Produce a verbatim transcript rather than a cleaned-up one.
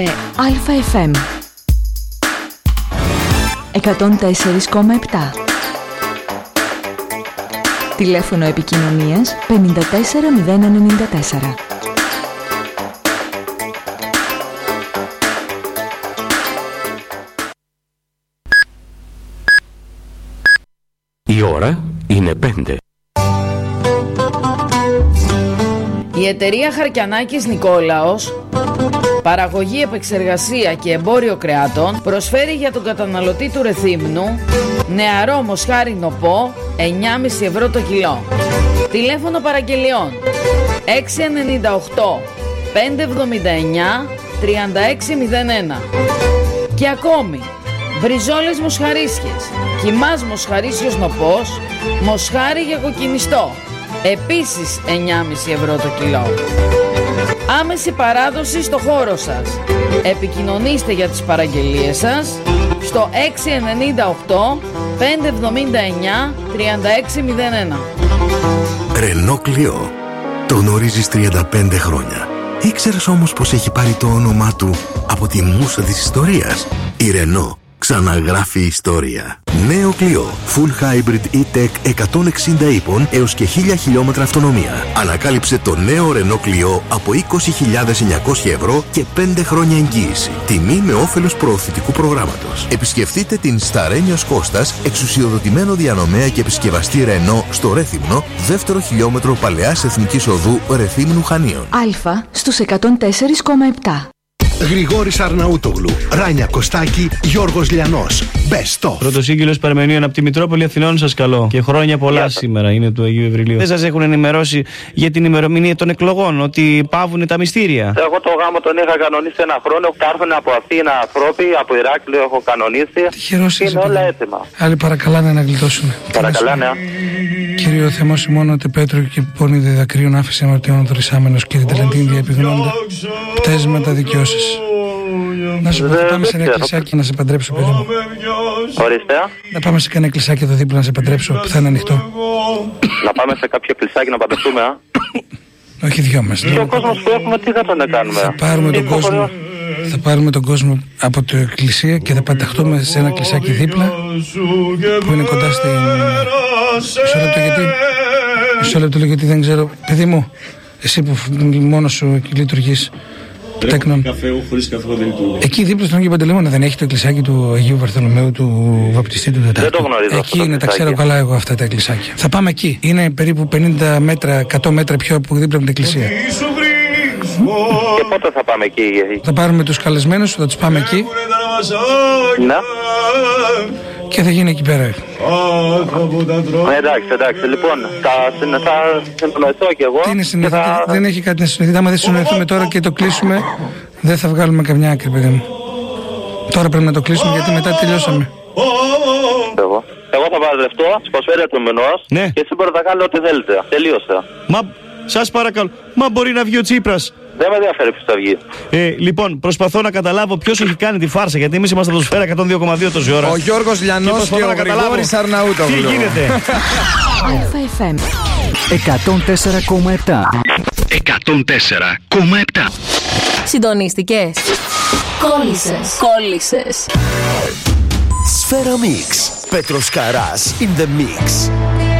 Αλφα εφ εμ εκατόν τέσσερα κόμμα επτά. Τηλέφωνο επικοινωνίας πενήντα τέσσερα μηδέν ενενήντα τέσσερα. Η ώρα είναι πέντε. Η εταιρεία Χαρκιανάκης Νικόλαος, παραγωγή, επεξεργασία και εμπόριο κρεάτων, προσφέρει για τον καταναλωτή του Ρεθύμνου νεαρό μοσχάρι νοπό εννιά κόμμα πέντε ευρώ το κιλό. Τηλέφωνο παραγγελιών έξι εννιά οκτώ πέντε εβδομήντα εννιά τριάντα έξι μηδέν ένα. Και ακόμη μπριζόλες μοσχαρίσιες, κιμάς μοσχαρίσιος νοπός, μοσχάρι για κοκκινιστό, επίσης εννιά κόμμα πέντε ευρώ το κιλό. Άμεση παράδοση στο χώρο σας. Επικοινωνήστε για τις παραγγελίες σας στο έξι εννιά οκτώ πέντε εβδομήντα εννιά τριάντα έξι μηδέν ένα. Renault Clio. Το γνωρίζεις τριάντα πέντε χρόνια. Ήξερες όμως πως έχει πάρει το όνομά του από τη μούσα της ιστορίας? Η Renault ξαναγράφει ιστορία. Νέο Clio. Full Hybrid E-Tech εκατόν εξήντα ύπων έως και χίλια χιλιόμετρα αυτονομία. Ανακάλυψε το νέο Renault Clio από είκοσι χιλιάδες εννιακόσια ευρώ και πέντε χρόνια εγγύηση. Τιμή με όφελος προωθητικού προγράμματος. Επισκεφτείτε την Σταρένιος Κώστας, εξουσιοδοτημένο διανομέα και επισκευαστή Renault στο Ρέθυμνο, δεύτερο χιλιόμετρο Παλαιάς Εθνικής Οδού Ρεθύμνου Χανίων. Αλφα στους εκατόν τέσσερα κόμμα επτά. Γρηγόρης Αρναούτογλου, Ράνια Κωστάκη, Γιώργος Λιανός. Best of. Πρωτοσύγγυλος Παρμενίων από τη Μητρόπολη Αθηνών, σας καλώ. Και χρόνια πολλά yeah. σήμερα είναι του Αγίου Ευρυλίου. Δεν σας έχουν ενημερώσει για την ημερομηνία των εκλογών, ότι παύουν τα μυστήρια? Εγώ το γάμο τον είχα κανονίσει ένα χρόνο. Φτάρθουν από Αθήνα ανθρώποι, από Ηράκλειο έχω κανονίσει. Τυχερός είναι είσαι, όλα παιδί. έτοιμα. Άλλοι παρακαλάνε να γλιτώσουν. Παρακαλάνε. Κύριο Θεός ημώνονται Πέτρο και πόνοι διδακρύων άφησε αμαρτιών δρισάμενος και την τελεντήν διεπιγνώντα πτέσματα δικαιώσεις. Να σου πω, θα πάμε σε ένα εκκλησάκι να σε παντρέψω, παιδί μου. Ορίστε. Να πάμε σε ένα εκκλησάκι εδώ δίπλα να σε παντρέψω, που θα είναι ανοιχτό. Να πάμε σε κάποιο εκκλησάκι να παντρευτούμε, α? Όχι δυο μας. Και ο κόσμος που έχουμε, τι θα τον κάνουμε? Θα πάρουμε τον κόσμο, θα πάρουμε τον κόσμο από την εκκλησία και θα πανταχτούμε σε ένα εκκλησάκι δίπλα που είναι κοντά στην... Μισό λεπτό γιατί... Μισό λεπτό γιατί δεν ξέρω. Παιδί μου, εσύ που μόνος σου λειτουργείς. Τέκνον. Εκεί δίπλα στον Άγιο Παντελεήμονα δεν έχει το εκκλησάκι του Αγίου Βαρθολομαίου του Βαπτιστή του Τετάρτου? Δεν το γνωρίζω. Εκεί είναι, τα ξέρω καλά εγώ αυτά τα εκκλησάκια. Θα πάμε εκεί. Είναι περίπου πενήντα μέτρα, εκατό μέτρα πιο από δίπλα από την εκκλησία. Και πότε θα πάμε εκεί? Θα πάρουμε τους καλεσμένους, θα τους πάμε εκεί. Ναι. Και θα γίνει εκεί πέρα. Ε, εντάξει, εντάξει. Λοιπόν, θα συνοηθώ κι εγώ. Τι είναι συνοηθώ? Θα... Δεν έχει κάτι να συνοηθεί. Άμα δεν συνοηθούμε τώρα και το κλείσουμε, δεν θα βγάλουμε καμιά άκρη, παιδί μου. Τώρα πρέπει να το κλείσουμε γιατί μετά τελειώσαμε. Εγώ, εγώ θα παντρευτώ στις είκοσι του μηνός, ναι. Και εσύ μπορείτε να κάνετε ό,τι θέλετε. Τελείωσε. Μα, σας παρακαλώ, μα μπορεί να βγει ο Τσίπρας? Δεν με ενδιαφέρει ποιος θα βγει. Ε, λοιπόν, προσπαθώ να καταλάβω ποιος έχει κάνει τη φάρσα, γιατί εμείς είμαστε στο Σφαίρα εκατόν δύο κόμμα δύο τόση ώρα. Ο Γιώργος Λιανός και, και ο Γρηγόρης Αρναούτογλου. Τι γίνεται? Αλφα εφ εμ εκατόν τέσσερα κόμμα επτά. εκατόν τέσσερα κόμμα επτά. Συντονίστηκες? Κόλλησες. Κόλλησες. Σφαίρα Mix. Πέτρος Καράς in the mix.